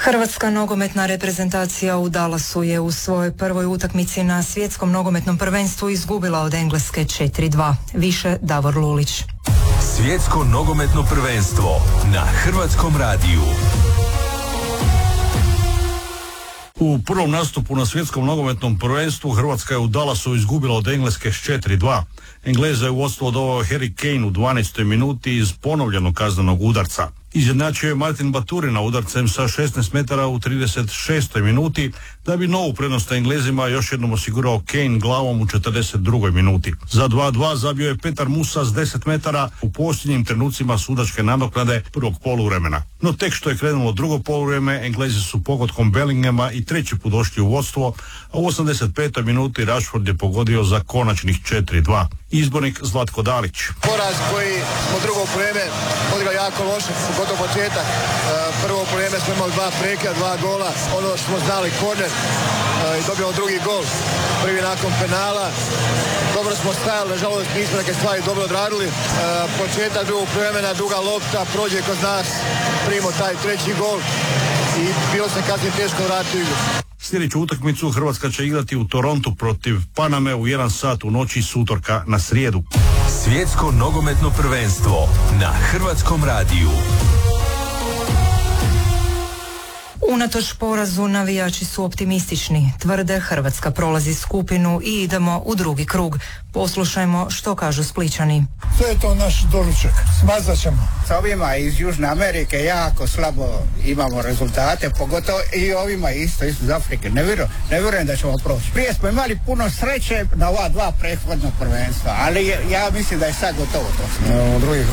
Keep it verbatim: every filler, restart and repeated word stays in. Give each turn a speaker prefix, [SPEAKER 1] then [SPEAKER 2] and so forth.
[SPEAKER 1] Hrvatska nogometna reprezentacija u Dallasu je u svojoj prvoj utakmici na svjetskom nogometnom prvenstvu izgubila od Engleske četiri dva. Više Davor Lulić.
[SPEAKER 2] Svjetsko nogometno prvenstvo na Hrvatskom radiju.
[SPEAKER 3] U prvom nastupu na svjetskom nogometnom prvenstvu Hrvatska je u Dallasu izgubila od Engleske s četiri dva. Engleza je u vodstvo doveo Harry Kane u dvanaestoj minuti iz ponovljenog kaznenog udarca. Izjednačio je Martin Baturina udarcem sa šesnaest metara u trideset šestoj minuti, da bi novu prednost Englezima još jednom osigurao Kane glavom u četrdeset drugoj minuti. Za dva dva zabio je Petar Musa s deset metara u posljednjim trenucima sudačke nadoknade prvog poluvremena. No tek što je krenulo drugo poluvrijeme, Englezi su pogodkom Bellinghama i treći put došli u vodstvo, a u osamdeset petoj minuti Rashford je pogodio za konačnih četiri dva. Izbornik Zlatko Dalić.
[SPEAKER 4] Poraz koji smo drugo vrijeme odigrali jako loše, gotov početak. Prvo vrijeme smo imali dva prekida, dva gola, ono što smo znali, korner, i dobijemo drugi gol, prvi nakon penala. Dobro smo stajali, nažalost nismo neke stvari dobro odradili. Početak drugog vremena, duga lopta, prođe kod nas, primimo taj treći gol i bilo se kasnije teško vratiti u igru.
[SPEAKER 3] Sljedeću utakmicu Hrvatska će igrati u Torontu protiv Paname u jedan sat u noći s utorka na srijedu.
[SPEAKER 2] Svjetsko nogometno prvenstvo na Hrvatskom radiju.
[SPEAKER 1] Unatoč porazu navijači su optimistični. Tvrde Hrvatska prolazi skupinu i idemo u drugi krug. Poslušajmo što kažu Splićani.
[SPEAKER 5] Sve je to naš doručak. Smazat ćemo.
[SPEAKER 6] S ovima iz Južne Amerike jako slabo imamo rezultate, pogotovo i ovima isto iz Afrike. Ne vjerujem, ne vjerujem da ćemo proći. Prije smo imali puno sreće na ova dva prethodna prvenstva, ali ja mislim da je sad gotovo to.
[SPEAKER 5] U drugi krug